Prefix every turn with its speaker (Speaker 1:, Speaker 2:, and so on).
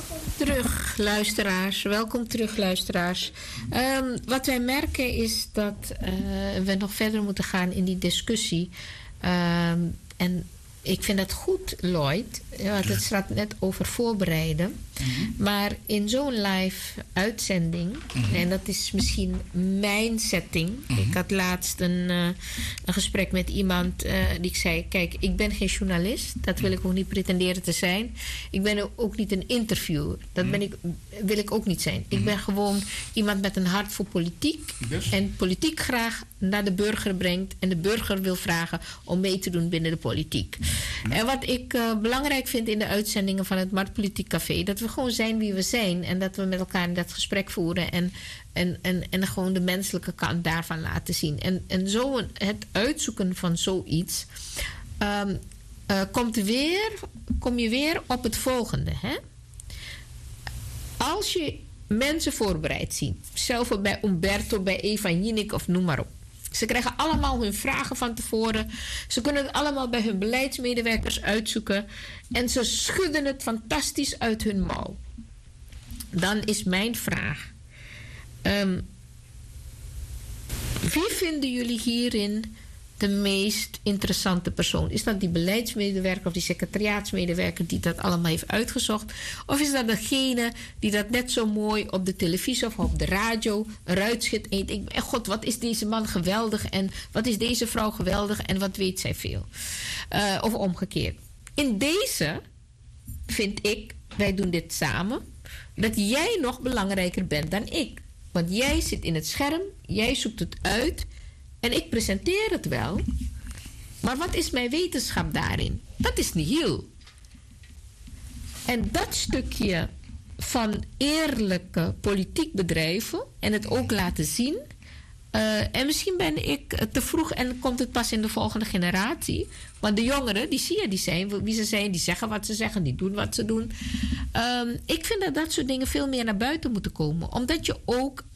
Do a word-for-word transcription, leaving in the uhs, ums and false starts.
Speaker 1: Terug, luisteraars. Welkom terug, luisteraars. Um, wat wij merken is dat uh, we nog verder moeten gaan in die discussie. Um, en ik vind het goed, Lloyd. Want het gaat net over voorbereiden. Mm-hmm. Maar in zo'n live uitzending... Mm-hmm. En dat is misschien mijn setting. Mm-hmm. Ik had laatst een, uh, een gesprek met iemand uh, die ik zei... Kijk, ik ben geen journalist. Dat wil ik ook niet pretenderen te zijn. Ik ben ook niet een interviewer. Dat mm-hmm. ben ik, wil ik ook niet zijn. Mm-hmm. Ik ben gewoon iemand met een hart voor politiek. Yes. En politiek graag naar de burger brengt. En de burger wil vragen om mee te doen binnen de politiek. Mm-hmm. En wat ik uh, belangrijk vind in de uitzendingen van het Marktpolitiek Café... dat we gewoon zijn wie we zijn. En dat we met elkaar in dat gesprek voeren. En, en, en, en gewoon de menselijke kant daarvan laten zien. En, en zo het uitzoeken van zoiets... Um, uh, komt weer, kom je weer op het volgende. Hè? Als je mensen voorbereid ziet... zelf bij Umberto, bij Eva Jinek of noem maar op... Ze krijgen allemaal hun vragen van tevoren. Ze kunnen het allemaal bij hun beleidsmedewerkers uitzoeken. En ze schudden het fantastisch uit hun mouw. Dan is mijn vraag. Um, wie vinden jullie hierin de meest interessante persoon? Is dat die beleidsmedewerker of die secretariaatsmedewerker die dat allemaal heeft uitgezocht? Of is dat degene die dat net zo mooi op de televisie of op de radio eruit schiet en je denkt, god, wat is deze man geweldig en wat is deze vrouw geweldig en wat weet zij veel? Uh, of omgekeerd. In deze vind ik, wij doen dit samen, dat jij nog belangrijker bent dan ik. Want jij zit in het scherm, jij zoekt het uit... En ik presenteer het wel. Maar wat is mijn wetenschap daarin? Dat is nihil. En dat stukje van eerlijke politiek bedrijven... en het ook laten zien... Uh, en misschien ben ik te vroeg en komt het pas in de volgende generatie. Want de jongeren, die zie je, die zijn wie ze zijn... die zeggen wat ze zeggen, die doen wat ze doen. Um, ik vind dat dat soort dingen veel meer naar buiten moeten komen. Omdat je ook